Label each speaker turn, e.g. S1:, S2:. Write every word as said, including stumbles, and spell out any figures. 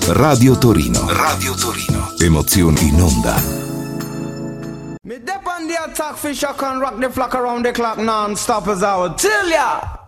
S1: Radio Torino. Radio Torino. Emozioni in onda.
S2: Me dep on the attack, fish I can rock the flock around the clock non-stop as I would tell ya.